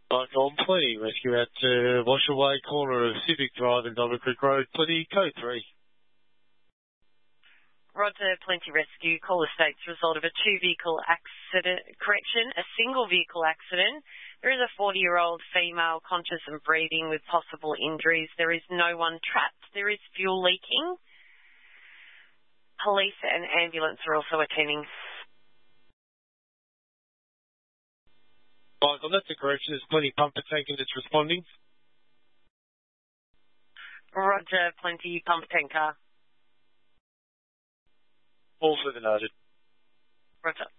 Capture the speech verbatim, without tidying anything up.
Back on Plenty, rescue at uh, Washaway, corner of Civic Drive and Dogger Creek Road, Plenty, code three. Roger, Plenty Rescue. Caller states result of a two-vehicle accident, correction, a single vehicle accident. There is a forty-year-old female conscious and breathing with possible injuries. There is no one trapped. There is fuel leaking. Police and ambulance are also attending. Michael, that's a correction. There's Plenty pumper tanker that's responding. Roger, Plenty pump tanker. Also the noted. Roger.